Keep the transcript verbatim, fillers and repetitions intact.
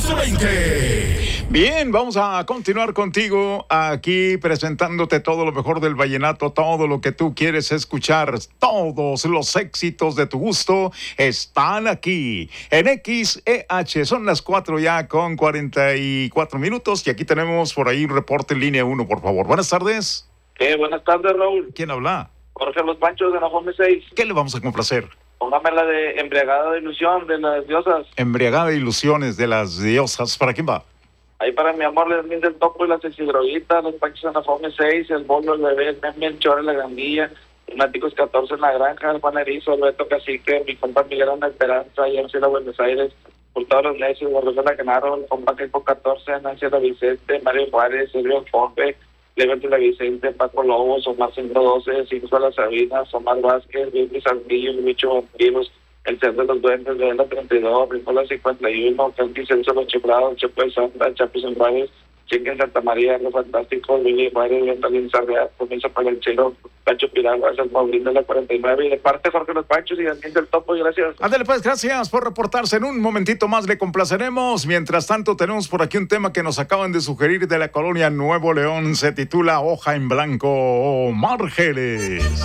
veinte. Bien, vamos a continuar contigo aquí presentándote todo lo mejor del vallenato, todo lo que tú quieres escuchar, todos los éxitos de tu gusto están aquí en X E H. Son las cuatro ya con cuarenta y cuatro minutos y aquí tenemos por ahí un reporte en línea uno, por favor. Buenas tardes. Eh, buenas tardes, Raúl. ¿Quién habla? Jorge Los Panchos de Nahome seis. ¿Qué le vamos a complacer? Póngame la de Embriagada de Ilusión de las Diosas. Embriagada de Ilusiones de las Diosas. ¿Para quién va? Ahí para mi amor, les mil del Topo y la Sexidroguita, Los Panchos de Nahome seis, el Bolo, el Bebé, el Meme, el Chore, la Grandilla, Lunáticos catorce en la Granja, el Juan Erizo, el Beto Cacique, mi compa Miguel Ana Esperanza, y en Cielo Buenos Aires, por todos los necios, Borrego la Canaro, el compa Keiko catorce, Nancy la Vicente, Mario Juárez, Silvio Pompe, Levante la Vicente, Paco Lobos, Omar ciento doce, Cinco la Sabina, Omar Vázquez, Luis Sardillo, el Bicho Vampiros, el Ser de los Duendes, de la treinta y dos, Ricola cincuenta y uno, Canti Celso Los Chiflados, Chepo de Santa, Chapis en Juárez, Chica en Santa María, Los Fantásticos, Willy Juárez, Ventalín Sarreal, Comienza para el Chero, Pancho Piragua, el Paulín de la cuarenta y nueve, y de parte Jorge Los Panchos y Daniel del Topo, y gracias. Ándale pues, gracias por reportarse. En un momentito más le complaceremos. Mientras tanto, tenemos por aquí un tema que nos acaban de sugerir de la colonia Nuevo León. Se titula Hoja en Blanco, Márgeles.